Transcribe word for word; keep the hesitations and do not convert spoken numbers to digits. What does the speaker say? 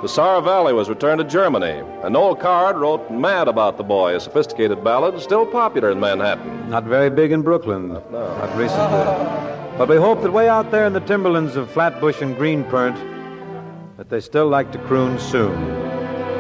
The Saar Valley was returned to Germany, and Noel Coward wrote Mad About the Boy, a sophisticated ballad still popular in Manhattan. Not very big in Brooklyn. No. Not recently. But we hope that way out there in the timberlands of Flatbush and Greenpoint, that they still like to croon soon.